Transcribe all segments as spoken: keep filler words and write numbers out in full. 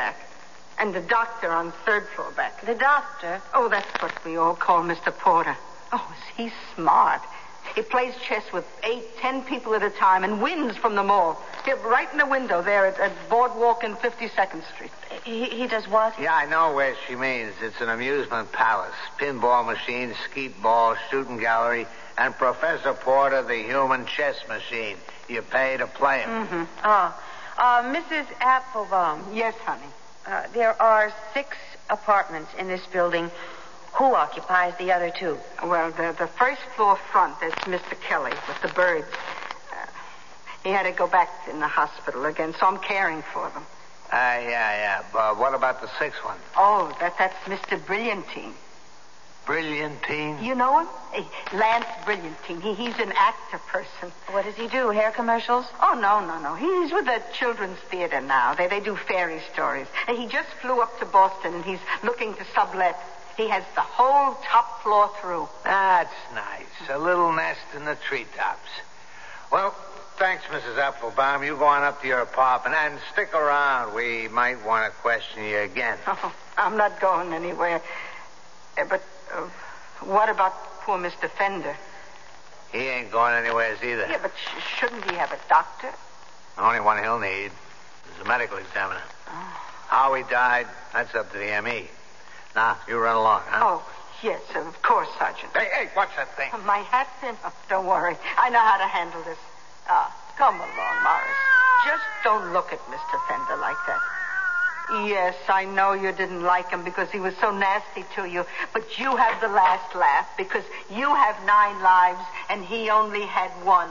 back. And the doctor on third floor back. The doctor? Oh, that's what we all call Mister Porter. Oh, is he smart. He plays chess with eight, ten people at a time and wins from them all. Here, right in the window there at, at Boardwalk and fifty-second Street. He, he does what? Yeah, I know where she means. It's an amusement palace. Pinball machine, skeet ball, shooting gallery, and Professor Porter, the human chess machine. You pay to play him. Mm-hmm. Oh. Uh, Missus Applebaum. Yes, honey. Uh, there are six apartments in this building. Who occupies the other two? Well, the, the first floor front, that's Mister Kelly with the birds. Uh, he had to go back in the hospital again, so I'm caring for them. Uh, yeah, yeah. But what about the sixth one? Oh, that that's Mister Brilliantine. Brilliantine? You know him? Hey, Lance Brilliantine. He, he's an actor person. What does he do, hair commercials? Oh, no, no, no. He's with the Children's Theater now. They, they do fairy stories. And he just flew up to Boston, and he's looking to sublet. He has the whole top floor through. That's nice. A little nest in the treetops. Well, thanks, Missus Applebaum. You go on up to your apartment and stick around. We might want to question you again. Oh, I'm not going anywhere. Uh, but uh, what about poor Mister Fender? He ain't going anywhere either. Yeah, but sh- shouldn't he have a doctor? The only one he'll need is a medical examiner. Oh. How he died, that's up to the M E. Now, you run along, huh? Oh, yes, of course, Sergeant. Hey, hey, what's that thing? My hat pin? Oh, don't worry. I know how to handle this. Ah, come along, Morris. Just don't look at Mister Fender like that. Yes, I know you didn't like him because he was so nasty to you, but you have the last laugh because you have nine lives and he only had one.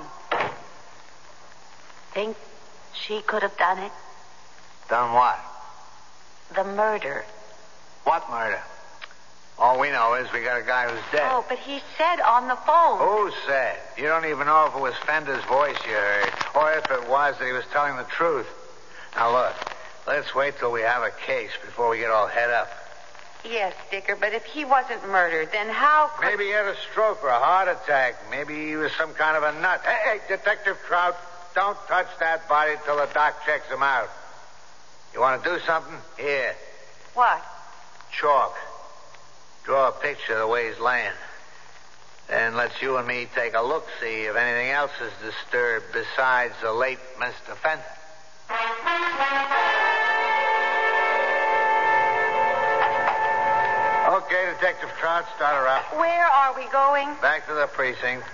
Think she could have done it? Done what? The murder. What murder? All we know is we got a guy who's dead. Oh, but he said on the phone. Who said? You don't even know if it was Fender's voice you heard, or if it was that he was telling the truth. Now, look, let's wait till we have a case before we get all head up. Yes, Dicker, but if he wasn't murdered, then how could... Maybe he had a stroke or a heart attack. Maybe he was some kind of a nut. Hey, hey, Detective Trout, don't touch that body till the doc checks him out. You want to do something? Here. What? Chalk. Draw a picture of the way he's laying. Then let's you and me take a look, see if anything else is disturbed besides the late Mister Fender. Okay, Detective Trout, start her up. Where are we going? Back to the precinct.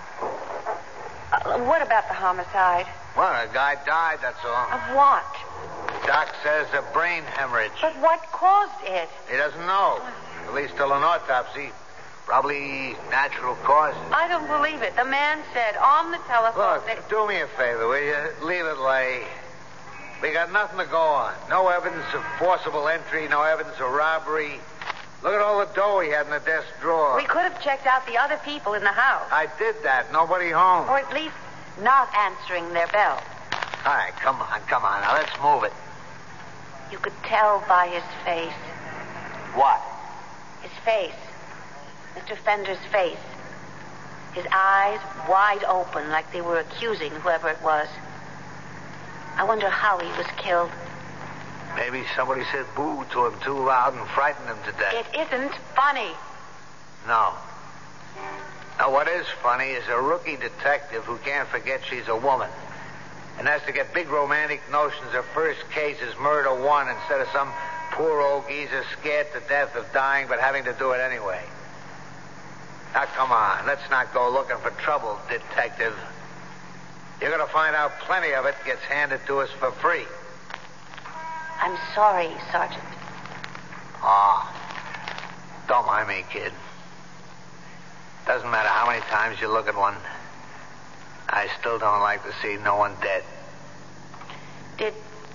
Uh, what about the homicide? Well, a guy died, that's all. Of what? Doc says a brain hemorrhage. But what caused it? He doesn't know. At least till an autopsy. Probably natural causes. I don't believe it. The man said on the telephone Look, that... do me a favor, will you? Leave it lay. We got nothing to go on. No evidence of forcible entry, no evidence of robbery. Look at all the dough he had in the desk drawer. We could have checked out the other people in the house. I did that. Nobody home. Or at least not answering their bell. All right, come on, come on. Now, let's move it. You could tell by his face. What? His face. Mister Fender's face. His eyes wide open like they were accusing whoever it was. I wonder how he was killed. Maybe somebody said boo to him too loud and frightened him to death. It isn't funny. No. Now, what is funny is a rookie detective who can't forget she's a woman and has to get big romantic notions her first case is murder one instead of some poor old geezer scared to death of dying but having to do it anyway. Now, come on. Let's not go looking for trouble, detective. You're going to find out plenty of it gets handed to us for free. I'm sorry, Sergeant. Ah, oh, don't mind me, kid. Doesn't matter how many times you look at one. I still don't like to see no one dead. Did...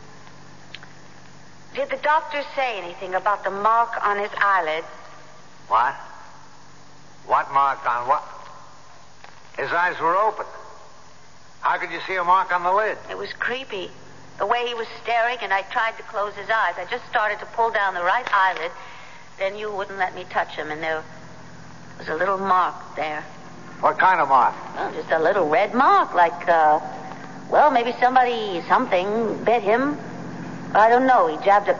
Did the doctor say anything about the mark on his eyelid? What? What mark on what? His eyes were open. How could you see a mark on the lid? It was creepy. The way he was staring, and I tried to close his eyes. I just started to pull down the right eyelid. Then you wouldn't let me touch him, and there was a little mark there. What kind of mark? Well, just a little red mark, like, uh, well, maybe somebody, something, bit him. I don't know. He jabbed a